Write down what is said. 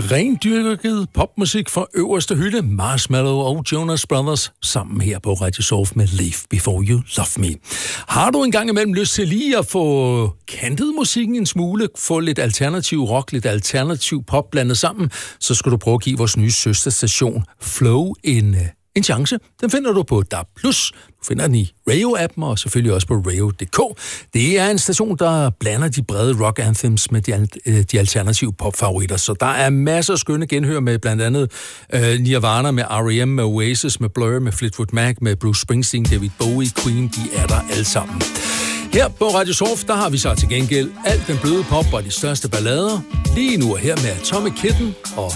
Rendyrket popmusik fra øverste hylde, Marshmello og Jonas Brothers, sammen her på Radio Soft med Leave Before You Love Me. Har du en gang imellem lyst til lige at få kantet musikken en smule, få lidt alternativ rock, lidt alternativ pop blandet sammen, så skal du prøve at give vores nye søsterstation Flow en chance. Den finder du på DAB+. Du finder den i Radio-appen og selvfølgelig også på radio.dk. Det er en station, der blander de brede rock anthems med de alternative popfavoritter, så der er masser af skønne genhør med blandt andet Nirvana, med R.E.M., med Oasis, med Blur, med Fleetwood Mac, med Bruce Springsteen, David Bowie, Queen, de er der alle sammen. Her på Radio Soft, der har vi så til gengæld alt den bløde pop og de største ballader. Lige nu er her med Atomic Kitten og